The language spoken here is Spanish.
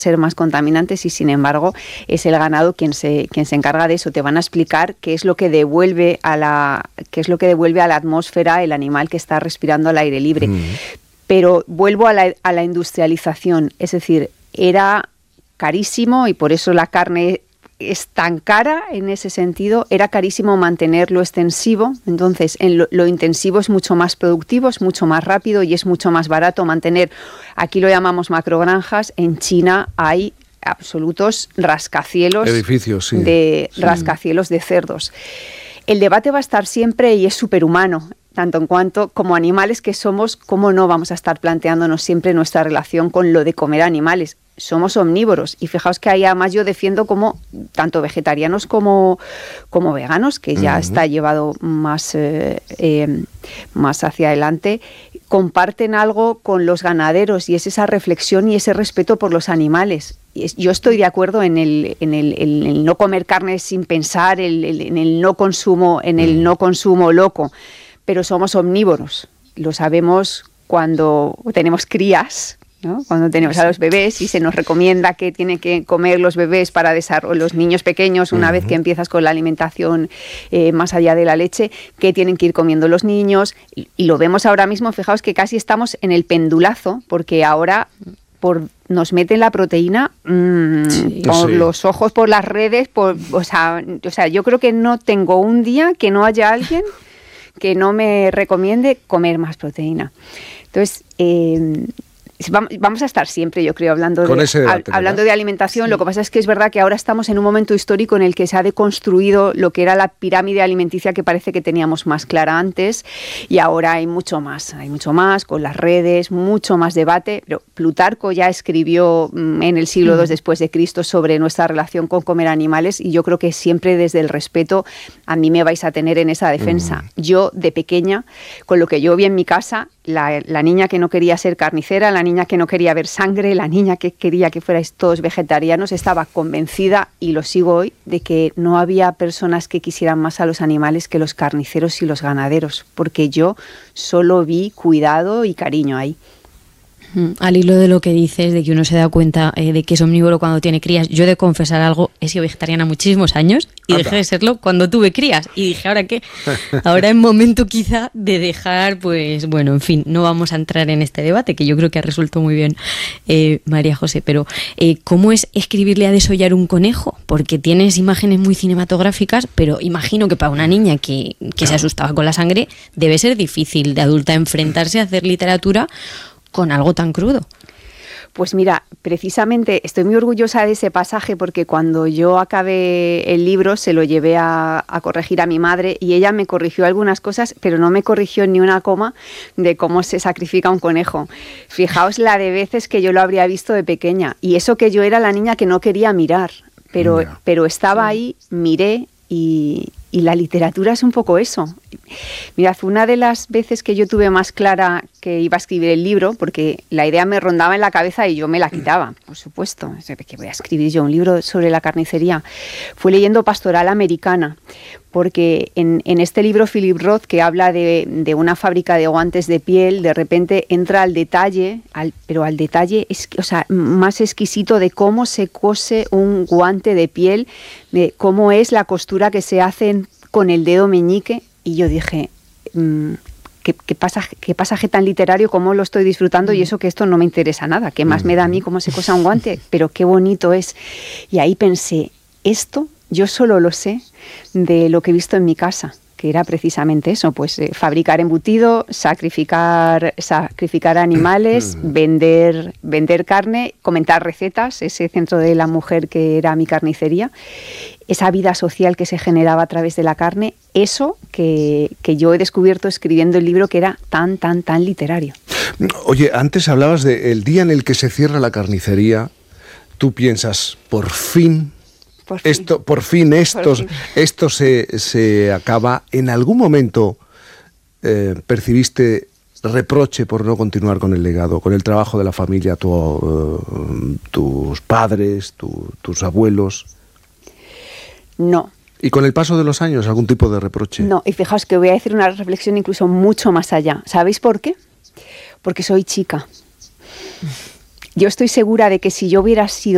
ser más contaminantes y sin embargo es el ganado quien se encarga de eso. Te van a explicar qué es lo que devuelve a la atmósfera el animal que está respirando al aire libre. Pero vuelvo a la industrialización, es decir, era carísimo y por eso la carne es tan cara en ese sentido, era carísimo mantenerlo extensivo, entonces lo intensivo es mucho más productivo, es mucho más rápido y es mucho más barato mantener, aquí lo llamamos macrogranjas, en China hay absolutos rascacielos, edificios, rascacielos de cerdos. El debate va a estar siempre y es superhumano, tanto en cuanto como animales que somos, cómo no vamos a estar planteándonos siempre nuestra relación con lo de comer animales. Somos omnívoros y fijaos que ahí además yo defiendo como tanto vegetarianos como veganos, que ya está llevado más hacia adelante, comparten algo con los ganaderos y es esa reflexión y ese respeto por los animales. Yo estoy de acuerdo en el no comer carne sin pensar, en el no consumo loco, pero somos omnívoros. Lo sabemos cuando tenemos crías, ¿no? Cuando tenemos a los bebés y se nos recomienda que tienen que comer los bebés para los niños pequeños una vez que empiezas con la alimentación más allá de la leche, que tienen que ir comiendo los niños y lo vemos ahora mismo, fijaos que casi estamos en el pendulazo porque ahora nos meten la proteína por los ojos, por las redes, o sea, yo creo que no tengo un día que no haya alguien que no me recomiende comer más proteína. Entonces, vamos a estar siempre, yo creo, hablando de alimentación. Lo que pasa es que es verdad que ahora estamos en un momento histórico en el que se ha deconstruido lo que era la pirámide alimenticia que parece que teníamos más clara antes y ahora hay mucho más con las redes, mucho más debate. Pero Plutarco ya escribió en el siglo II después de Cristo sobre nuestra relación con comer animales y yo creo que siempre desde el respeto a mí me vais a tener en esa defensa. Yo de pequeña, con lo que yo vi en mi casa, la niña que no quería ser carnicera, la niña que no quería ver sangre, la niña que quería que fuerais todos vegetarianos, estaba convencida, y lo sigo hoy, de que no había personas que quisieran más a los animales que los carniceros y los ganaderos, porque yo solo vi cuidado y cariño ahí. Al hilo de lo que dices, de que uno se da cuenta de que es omnívoro cuando tiene crías, yo he de confesar algo, he sido vegetariana muchísimos años y dejé de serlo cuando tuve crías y dije, ¿ahora qué? Ahora es momento quizá de dejar, pues bueno, en fin, no vamos a entrar en este debate que yo creo que ha resuelto muy bien María José, pero ¿cómo es escribirle a desollar un conejo? Porque tienes imágenes muy cinematográficas, pero imagino que para una niña que se asustaba con la sangre debe ser difícil de adulta enfrentarse a hacer literatura con algo tan crudo. Pues mira, precisamente estoy muy orgullosa de ese pasaje porque cuando yo acabé el libro se lo llevé a corregir a mi madre y ella me corrigió algunas cosas, pero no me corrigió ni una coma de cómo se sacrifica un conejo. Fijaos la de veces que yo lo habría visto de pequeña y eso que yo era la niña que no quería mirar, pero estaba ahí, miré y la literatura es un poco eso. Mirad, una de las veces que yo tuve más clara que iba a escribir el libro, porque la idea me rondaba en la cabeza y yo me la quitaba, por supuesto, que voy a escribir yo un libro sobre la carnicería, fue leyendo Pastoral Americana, porque en este libro Philip Roth, que habla de una fábrica de guantes de piel, de repente entra al detalle, pero al detalle más exquisito de cómo se cose un guante de piel, de cómo es la costura que se hace con el dedo meñique, y yo dije, ¿qué pasaje tan literario, cómo lo estoy disfrutando, y eso que esto no me interesa nada, ¿qué más me da a mí cómo se cosa un guante? Pero qué bonito es. Y ahí pensé, esto yo solo lo sé de lo que he visto en mi casa, que era precisamente eso, pues fabricar embutido, sacrificar animales, vender carne, comentar recetas, ese centro de la mujer que era mi carnicería, esa vida social que se generaba a través de la carne, eso que yo he descubierto escribiendo el libro que era tan literario. Oye, antes hablabas del día en el que se cierra la carnicería, tú piensas, por fin esto se acaba. ¿En algún momento percibiste reproche por no continuar con el legado, con el trabajo de la familia, tus padres, tus abuelos? No. ¿Y con el paso de los años algún tipo de reproche? No, y fijaos que voy a decir una reflexión incluso mucho más allá. ¿Sabéis por qué? Porque soy chica. Yo estoy segura de que si yo hubiera sido